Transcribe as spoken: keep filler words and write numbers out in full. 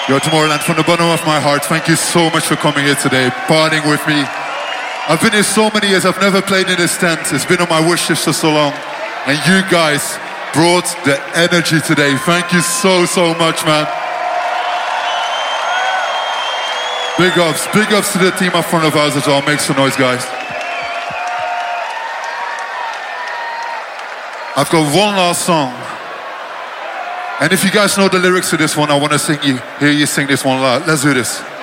Yo, Tomorrowland, from the bottom of my heart, thank you so much for coming here today, partying with me. I've been here so many years, I've never played in this tent. It's been on my wish list for so long. And you guys brought the energy today. Thank you so, so much, man. Big ups, big ups to the team up front of us as well. Make some noise, guys. I've got one last song. And if you guys know the lyrics to this one, I want to sing you, hear you sing this one loud. Let's do this.